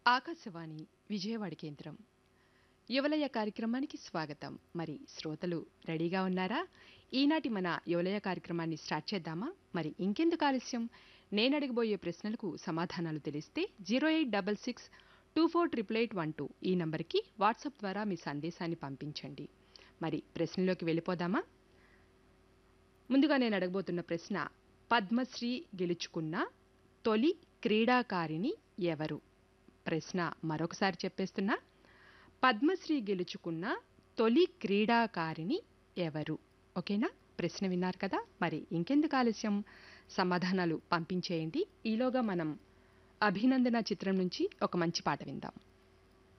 ఆకాశవాణి విజయవాడ కేంద్రం యువలయ కార్యక్రమానికి స్వాగతం. మరి శ్రోతలు రెడీగా ఉన్నారా? ఈనాటి మన యువలయ కార్యక్రమాన్ని స్టార్ట్ చేద్దామా? మరి ఇంకెందుకు ఆలస్యం, నేను అడగబోయే ప్రశ్నలకు సమాధానాలు తెలిస్తే 0866248812 ఈ నంబర్కి వాట్సాప్ ద్వారా మీ సందేశాన్ని పంపించండి. మరి ప్రశ్నలోకి వెళ్ళిపోదామా? ముందుగా నేను అడగబోతున్న ప్రశ్న, పద్మశ్రీ గెలుచుకున్న తొలి క్రీడాకారిణి ఎవరు? ప్రశ్న మరొకసారి చెప్పేస్తున్నా, పద్మశ్రీ గెలుచుకున్న తొలి క్రీడాకారిణి ఎవరు? ఓకేనా? ప్రశ్న విన్నారు కదా? మరి ఇంకెందుకు ఆలస్యం, సమాధానాలు పంపించేయండి. ఈలోగా మనం అభినందన చిత్రం నుంచి ఒక మంచి పాట విందాం.